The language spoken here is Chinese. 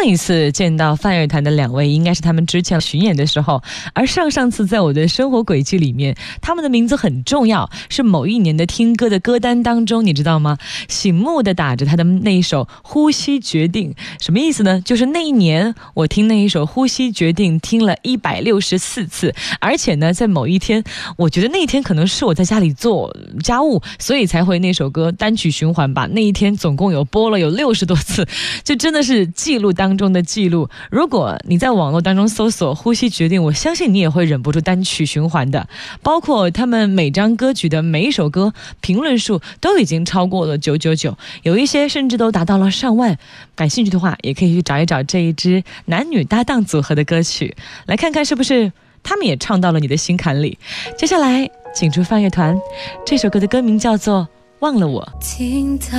上一次见到泛乐团的两位应该是他们之前巡演的时候，而上次在我的生活轨迹里面，他们的名字很重要，是某一年的听歌的歌单当中，你知道吗？醒目的打着他的那一首《呼吸决定》，什么意思呢？就是那一年我听那一首《呼吸决定》听了164次，而且呢在某一天，我觉得那一天可能是我在家里做家务，所以才会那首歌单曲循环吧，那一天总共有播了有60多次，就真的是记录当中的记录。如果你在网络当中搜索呼吸决定，我相信你也会忍不住单曲循环的。包括他们每张歌曲的每一首歌评论数都已经超过了999，有一些甚至都达到了上万。感兴趣的话也可以去找一找这一支男女搭档组合的歌曲，来看看是不是他们也唱到了你的心坎里。接下来请出泛乐团，这首歌的歌名叫做忘了我。 听到